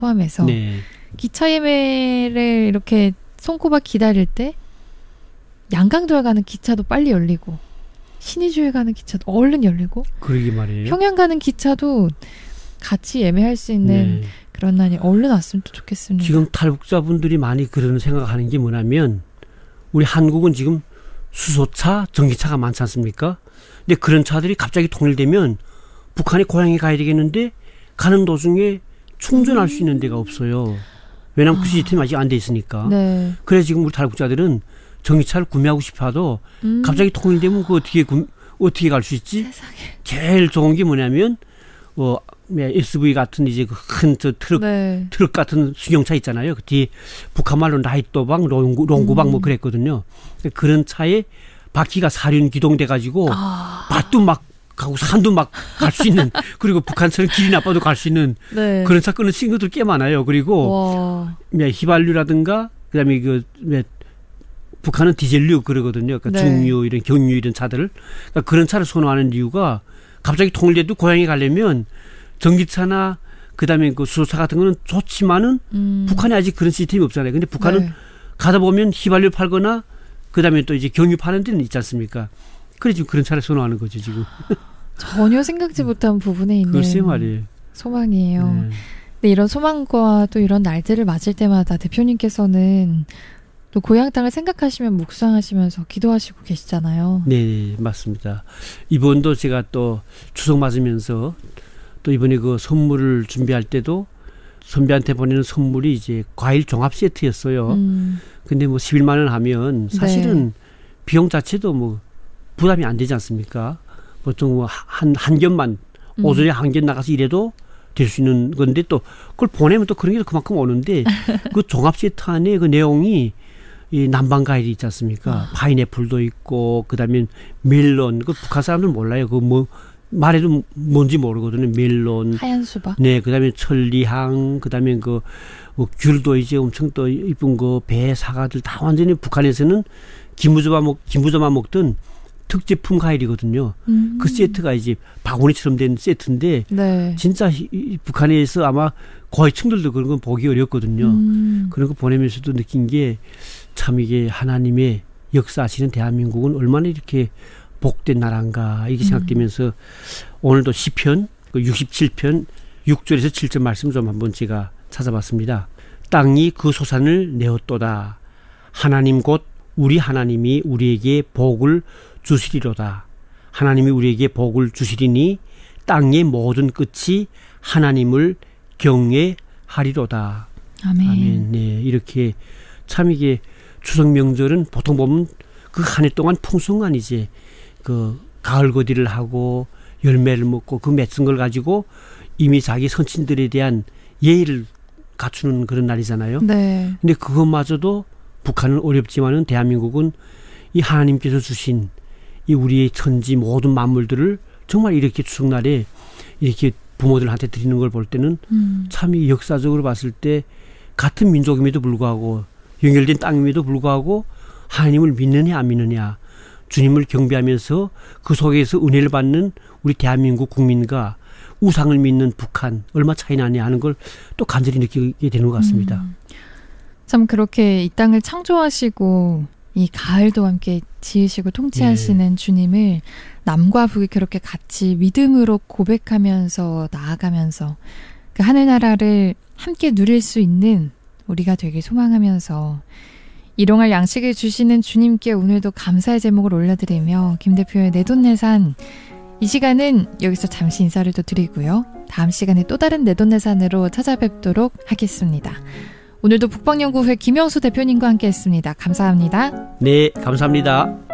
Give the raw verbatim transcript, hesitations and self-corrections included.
포함해서 네. 기차 예매를 이렇게 손꼽아 기다릴 때 양강도에 가는 기차도 빨리 열리고 신의주에 가는 기차도 얼른 열리고 그러게 말이에요. 평양 가는 기차도 같이 예매할 수 있는 네. 그런 날이 얼른 왔으면 또 좋겠습니다. 지금 탈북자분들이 많이 그런 생각하는 게 뭐냐면 우리 한국은 지금 수소차, 전기차가 많지 않습니까? 근데 그런 차들이 갑자기 통일되면 북한에 고향에 가야 되겠는데 가는 도중에 충전할 수 있는 데가 없어요. 왜냐하면 그 시스템이 아직 안 돼 있으니까. 네. 그래서 지금 우리 탈북자들은 전기차를 구매하고 싶어도 음. 갑자기 통일되면 그 어떻게 구, 어떻게 갈 수 있지? 세상에. 제일 좋은 게 뭐냐면 어, 에스유브이 같은 이제 그 큰 저 트럭 네. 트럭 같은 수경차 있잖아요. 그 뒤에 북한 말로 라이또방, 롱구, 롱구방 음. 뭐 그랬거든요. 그런 차에 바퀴가 사륜 기동돼 가지고 아. 밭도 막 가고 산도 막 갈 수 있는 그리고 북한처럼 길이 나빠도 갈 수 있는 네. 그런 차 끊은 친구들 꽤 많아요. 그리고 와. 휘발유라든가 그다음에 그 북한은 디젤류 그러거든요. 그러니까 네. 중유 이런 경유 이런 차들을 그러니까 그런 차를 선호하는 이유가 갑자기 통일돼도 고향에 가려면 전기차나 그다음에 그 수소차 같은 거는 좋지만은 음. 북한에 아직 그런 시스템이 없잖아요. 근데 북한은 네. 가다 보면 휘발유 팔거나 그다음에 또 이제 경유 파는 데는 있지 않습니까? 그래 지금 그런 차를 선호하는 거죠 지금. 전혀 생각지 못한 부분에 있는 글쎄 말이에요. 소망이에요. 네. 근데 이런 소망과 또 이런 날들을 맞을 때마다 대표님께서는 또 고향 땅을 생각하시면 묵상하시면서 기도하시고 계시잖아요. 네, 맞습니다. 이번도 제가 또 추석 맞으면서 또 이번에 그 선물을 준비할 때도 선배한테 보내는 선물이 이제 과일 종합 세트였어요. 음. 근데 뭐 십일만 원 하면 사실은 네. 비용 자체도 뭐 부담이 안 되지 않습니까? 보통 뭐 한, 한 겹만 음. 오전에 한 겹 나가서 일해도 될 수 있는 건데 또 그걸 보내면 또 그런 게 그만큼 오는데 그 종합 세트 안에 그 내용이 이 남방 과일이 있지 않습니까? 아. 파인애플도 있고 그다음에 멜론. 그 북한 사람들 몰라요. 그 뭐 말해도 뭔지 모르거든요. 멜론. 하얀 수박. 네, 그다음에 천리향, 그다음에 그 뭐 귤도 이제 엄청 또 이쁜 거 배 사과들 다 완전히 북한에서는 김부조만 먹 김부조만 먹던 특제품 과일이거든요. 음. 그 세트가 이제 바구니처럼 된 세트인데 네. 진짜 이, 이 북한에서 아마 고위층들도 그런 건 보기 어렵거든요. 음. 그런 거 보내면서도 느낀 게 참 이게 하나님의 역사하시는 대한민국은 얼마나 이렇게 복된 나라인가 이게 생각되면서 음. 오늘도 시편 육십칠 편 육 절에서 칠 절 말씀 좀 한번 제가 찾아봤습니다. 땅이 그 소산을 내었도다. 하나님 곧 우리 하나님이 우리에게 복을 주시리로다. 하나님이 우리에게 복을 주시리니 땅의 모든 끝이 하나님을 경외하리로다. 아멘. 아멘. 네, 이렇게 참 이게 추석 명절은 보통 보면 그 한 해 동안 풍성한 이제 그 가을 거디를 하고 열매를 먹고 그 맺은 걸 가지고 이미 자기 선친들에 대한 예의를 갖추는 그런 날이잖아요. 네. 근데 그것마저도 북한은 어렵지만은 대한민국은 이 하나님께서 주신 이 우리의 천지 모든 만물들을 정말 이렇게 추석날에 이렇게 부모들한테 드리는 걸 볼 때는 음. 참 이 역사적으로 봤을 때 같은 민족임에도 불구하고 연결된 땅임에도 불구하고 하나님을 믿느냐 안 믿느냐 주님을 경배하면서 그 속에서 은혜를 받는 우리 대한민국 국민과 우상을 믿는 북한 얼마 차이 나냐 하는 걸 또 간절히 느끼게 되는 것 같습니다. 음. 참 그렇게 이 땅을 창조하시고 이 가을도 함께 지으시고 통치하시는 네. 주님을 남과 북이 그렇게 같이 믿음으로 고백하면서 나아가면서 그 하늘나라를 함께 누릴 수 있는 우리가 되길 소망하면서 일용할 양식을 주시는 주님께 오늘도 감사의 제목을 올려드리며 김 대표의 내돈내산 이 시간은 여기서 잠시 인사를 또 드리고요. 다음 시간에 또 다른 내돈내산으로 찾아뵙도록 하겠습니다. 오늘도 북방연구회 김영수 대표님과 함께했습니다. 감사합니다. 네, 감사합니다.